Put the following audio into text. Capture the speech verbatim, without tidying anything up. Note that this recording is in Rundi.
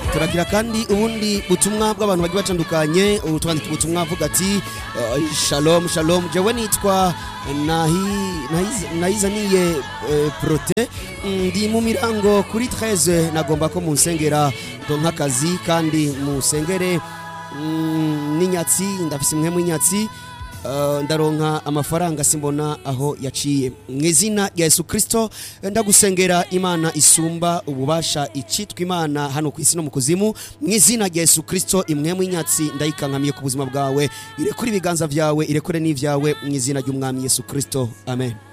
turakira kandi ubundi butumwa bw'abantu bagiye batandukanye utwandika ubutumwa avuga ati uh, shalom shalom jewe nitwa nahi nahizaniye uh, prote ndi mu mirango kuri treize nagomba ko munsengera donka kazi kandi musengere mm, n'inyatsi ndafise imwe mu inyatsi Uh, ndaronka amafaranga simbona aho yaciye mwizina ya Yesu Kristo ndagusengera Imana isumba ububasha icitwa Imana hano ku isi no mu kuzimu mwizina ya Yesu Kristo imwe mu inyatsi ndayikankamiye ku buzima bwawe irekure ibiganza vyawe irekure n'ivyawe mwizina ry'umwami Yesu Kristo amen.